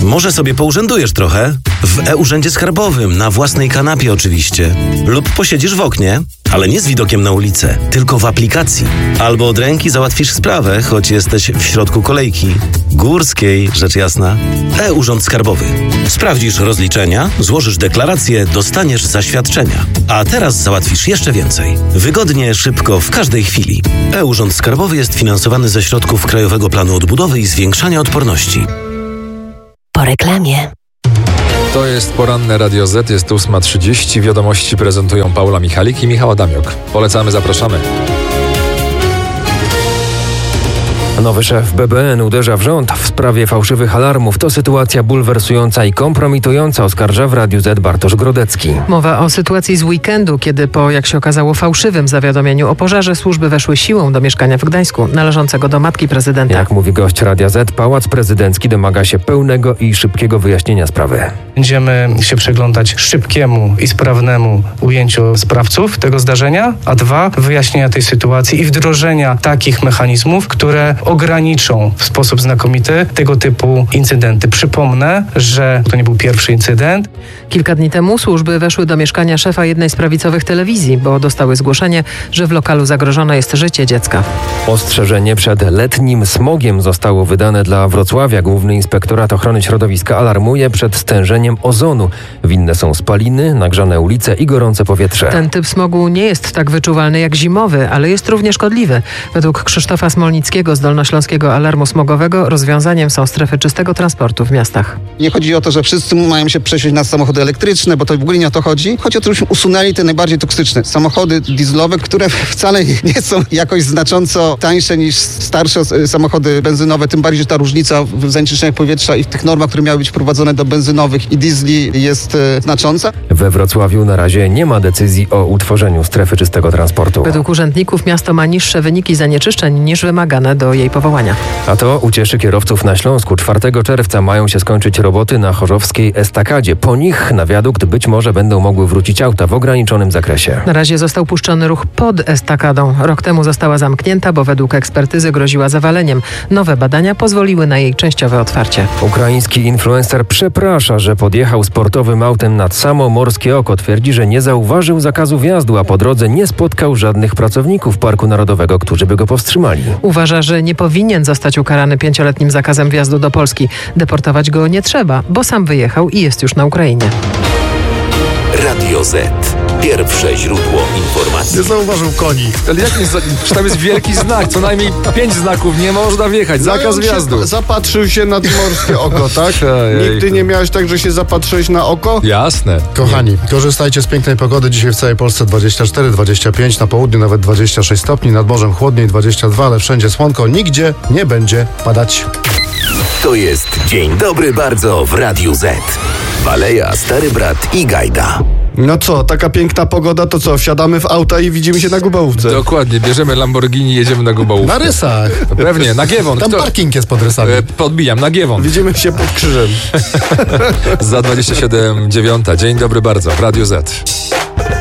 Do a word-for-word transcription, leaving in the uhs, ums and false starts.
Może sobie pourzędujesz trochę? W e-Urzędzie Skarbowym, na własnej kanapie oczywiście. Lub posiedzisz w oknie, ale nie z widokiem na ulicę, tylko w aplikacji. Albo od ręki załatwisz sprawę, choć jesteś w środku kolejki. Górskiej, rzecz jasna. E-Urząd Skarbowy. Sprawdzisz rozliczenia, złożysz deklarację, dostaniesz zaświadczenia. A teraz załatwisz jeszcze więcej. Wygodnie, szybko, w każdej chwili. E-Urząd Skarbowy jest finansowany ze środków Krajowego Planu Odbudowy i Zwiększania Odporności. Po reklamie. To jest poranne Radio Z, jest ósma trzydzieści. Wiadomości prezentują Paula Michalik i Michał Adamiok. Polecamy, zapraszamy. Nowy szef B B N uderza w rząd w sprawie fałszywych alarmów. To sytuacja bulwersująca i kompromitująca, oskarża w Radiu Z Bartosz Grodecki. Mowa o sytuacji z weekendu, kiedy po, jak się okazało, fałszywym zawiadomieniu o pożarze służby weszły siłą do mieszkania w Gdańsku, należącego do matki prezydenta. Jak mówi gość Radia Z, Pałac Prezydencki domaga się pełnego i szybkiego wyjaśnienia sprawy. Będziemy się przyglądać szybkiemu i sprawnemu ujęciu sprawców tego zdarzenia, a dwa, wyjaśnienia tej sytuacji i wdrożenia takich mechanizmów, które ograniczą w sposób znakomity tego typu incydenty. Przypomnę, że to nie był pierwszy incydent. Kilka dni temu służby weszły do mieszkania szefa jednej z prawicowych telewizji, bo dostały zgłoszenie, że w lokalu zagrożone jest życie dziecka. Ostrzeżenie przed letnim smogiem zostało wydane dla Wrocławia. Główny Inspektorat Ochrony Środowiska alarmuje przed stężeniem ozonu. Winne są spaliny, nagrzane ulice i gorące powietrze. Ten typ smogu nie jest tak wyczuwalny jak zimowy, ale jest równie szkodliwy. Według Krzysztofa Smolnickiego z Dolnośląskiego Alarmu Smogowego rozwiązaniem są strefy czystego transportu w miastach. Nie chodzi o to, że wszyscy mają się przesiąść na samochody elektryczne, bo to w ogóle nie o to chodzi. Chodzi o to, żebyśmy usunęli te najbardziej toksyczne samochody dieslowe, które wcale nie są jakoś znacząco tańsze niż starsze samochody benzynowe, tym bardziej, że ta różnica w zanieczyszczeniach powietrza i w tych normach, które miały być wprowadzone do benzynowych i diesli, jest e, znacząca. We Wrocławiu na razie nie ma decyzji o utworzeniu strefy czystego transportu. Według urzędników miasto ma niższe wyniki zanieczyszczeń niż wymagane do jej powołania. A to ucieszy kierowców na Śląsku. czwartego czerwca mają się skończyć roboty na chorzowskiej estakadzie. Po nich na wiadukt być może będą mogły wrócić auta w ograniczonym zakresie. Na razie został puszczony ruch pod estakadą. Rok temu została zamknięta, bo według ekspertyzy groziła zawaleniem. Nowe badania pozwoliły na jej częściowe otwarcie. Ukraiński influencer przeprasza, że podjechał sportowym autem nad samo Morskie Oko. Twierdzi, że nie zauważył zakazu wjazdu, a po drodze nie spotkał żadnych pracowników Parku Narodowego, którzy by go powstrzymali. Uważa, że nie powinien zostać ukarany pięcioletnim zakazem wjazdu do Polski. Deportować go nie trzeba, bo sam wyjechał i jest już na Ukrainie. Radio Z. Pierwsze źródło informacji. Nie zauważył koni. Ale jak nie, czy tam jest wielki znak, co najmniej pięć znaków, nie można wjechać, zakaz wjazdu. Się, zapatrzył się na morskie oko, tak? Nigdy nie miałeś tak, że się zapatrzyłeś na oko? Jasne. Kochani, korzystajcie z pięknej pogody. Dzisiaj w całej Polsce dwadzieścia cztery, dwadzieścia pięć, na południu nawet dwadzieścia sześć stopni, nad morzem chłodniej dwadzieścia dwa, ale wszędzie słonko, nigdzie nie będzie padać. To jest Dzień Dobry Bardzo w Radiu Z. Waleja, Stary Brat i Gajda. No co, taka piękna pogoda, to co, wsiadamy w auta i widzimy się na Gubałówce. Dokładnie, bierzemy Lamborghini i jedziemy na Gubałówkę. Na Rysach. Pewnie, na Giewont. Tam Kto? Parking jest pod Rysami. E, podbijam, na Giewont. Widzimy się pod krzyżem. Za dwadzieścia siedem dziewiąta. Dzień dobry bardzo w Radiu Z.